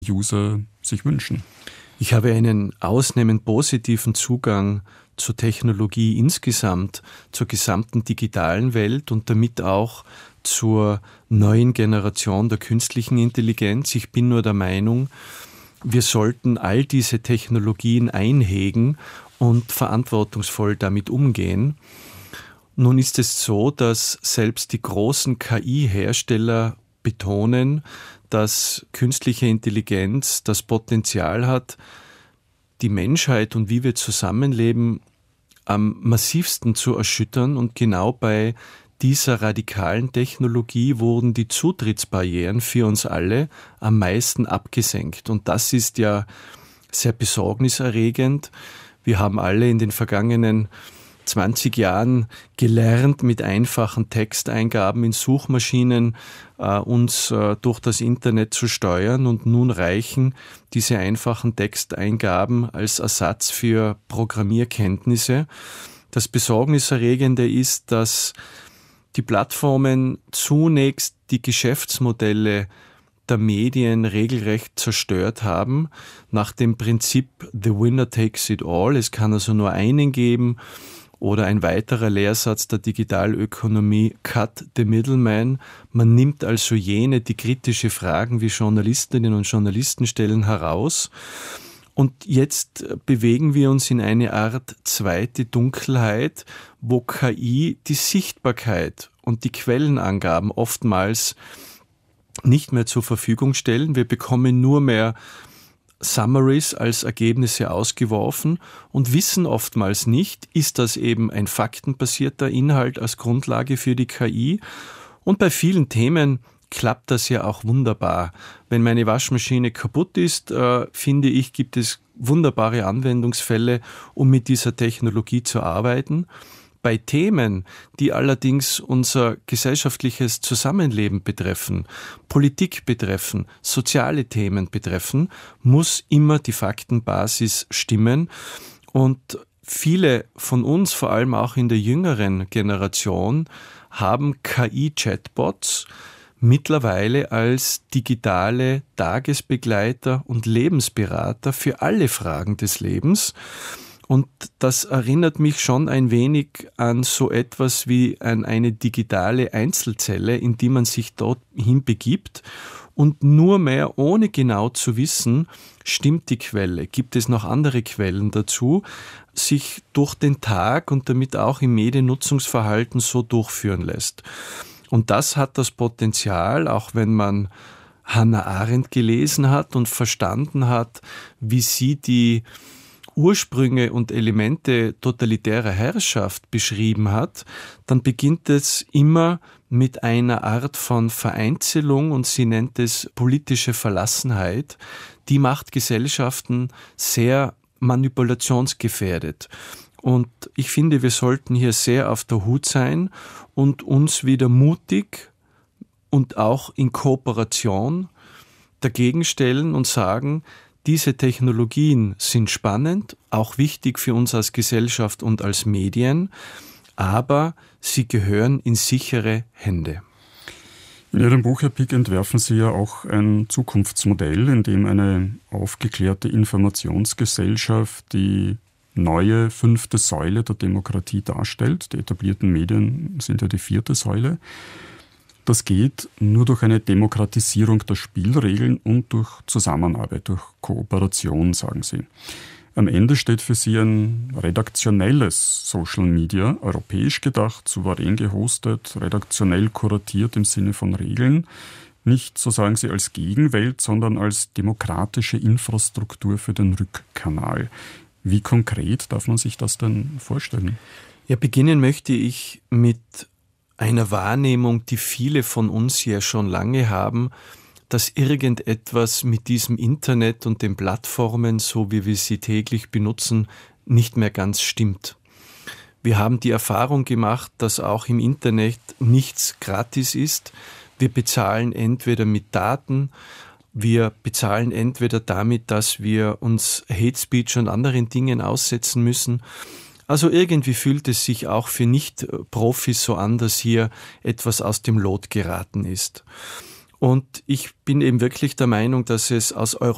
User sich wünschen? Ich habe einen ausnehmend positiven Zugang zur Technologie insgesamt, zur gesamten digitalen Welt und damit auch zur neuen Generation der künstlichen Intelligenz. Ich bin nur der Meinung, wir sollten all diese Technologien einhegen und verantwortungsvoll damit umgehen. Nun ist es so, dass selbst die großen KI-Hersteller betonen, dass künstliche Intelligenz das Potenzial hat, die Menschheit und wie wir zusammenleben am massivsten zu erschüttern. Und genau bei dieser radikalen Technologie wurden die Zutrittsbarrieren für uns alle am meisten abgesenkt. Und das ist ja sehr besorgniserregend. Wir haben alle in den vergangenen 20 Jahren gelernt, mit einfachen Texteingaben in Suchmaschinen uns durch das Internet zu steuern, und nun reichen diese einfachen Texteingaben als Ersatz für Programmierkenntnisse. Das Besorgniserregende ist, dass die Plattformen zunächst die Geschäftsmodelle der Medien regelrecht zerstört haben, nach dem Prinzip The Winner takes it all. Es kann also nur einen geben. Oder ein weiterer Lehrsatz der Digitalökonomie, Cut the Middleman. Man nimmt also jene, die kritische Fragen wie Journalistinnen und Journalisten stellen, heraus. Und jetzt bewegen wir uns in eine Art zweite Dunkelheit, wo KI die Sichtbarkeit und die Quellenangaben oftmals nicht mehr zur Verfügung stellen. Wir bekommen nur mehr Summaries als Ergebnisse ausgeworfen und wissen oftmals nicht, ist das eben ein faktenbasierter Inhalt als Grundlage für die KI? Und bei vielen Themen klappt das ja auch wunderbar. Wenn meine Waschmaschine kaputt ist, finde ich, gibt es wunderbare Anwendungsfälle, um mit dieser Technologie zu arbeiten. Bei Themen, die allerdings unser gesellschaftliches Zusammenleben betreffen, Politik betreffen, soziale Themen betreffen, muss immer die Faktenbasis stimmen. Und viele von uns, vor allem auch in der jüngeren Generation, haben KI-Chatbots mittlerweile als digitale Tagesbegleiter und Lebensberater für alle Fragen des Lebens. Und das erinnert mich schon ein wenig an so etwas wie an eine digitale Einzelzelle, in die man sich dorthin begibt und nur mehr, ohne genau zu wissen, stimmt die Quelle, gibt es noch andere Quellen dazu, sich durch den Tag und damit auch im Mediennutzungsverhalten so durchführen lässt. Und das hat das Potenzial, auch wenn man Hannah Arendt gelesen hat und verstanden hat, wie sie die Ursprünge und Elemente totalitärer Herrschaft beschrieben hat, dann beginnt es immer mit einer Art von Vereinzelung, und sie nennt es politische Verlassenheit. Die macht Gesellschaften sehr manipulationsgefährdet. Und ich finde, wir sollten hier sehr auf der Hut sein und uns wieder mutig und auch in Kooperation dagegen stellen und sagen, diese Technologien sind spannend, auch wichtig für uns als Gesellschaft und als Medien, aber sie gehören in sichere Hände. In Ihrem Buch, Herr Pick, entwerfen Sie ja auch ein Zukunftsmodell, in dem eine aufgeklärte Informationsgesellschaft die neue 5. Säule der Demokratie darstellt. Die etablierten Medien sind ja die 4. Säule. Das geht nur durch eine Demokratisierung der Spielregeln und durch Zusammenarbeit, durch Kooperation, sagen Sie. Am Ende steht für Sie ein redaktionelles Social Media, europäisch gedacht, souverän gehostet, redaktionell kuratiert im Sinne von Regeln. Nicht, so sagen Sie, als Gegenwelt, sondern als demokratische Infrastruktur für den Rückkanal. Wie konkret darf man sich das denn vorstellen? Ja, beginnen möchte ich mit einer Wahrnehmung, die viele von uns ja schon lange haben, dass irgendetwas mit diesem Internet und den Plattformen, so wie wir sie täglich benutzen, nicht mehr ganz stimmt. Wir haben die Erfahrung gemacht, dass auch im Internet nichts gratis ist. Wir bezahlen entweder mit Daten, wir bezahlen entweder damit, dass wir uns Hate Speech und anderen Dingen aussetzen müssen. Also irgendwie fühlt es sich auch für Nicht-Profis so an, dass hier etwas aus dem Lot geraten ist. Und ich bin eben wirklich der Meinung, dass es aus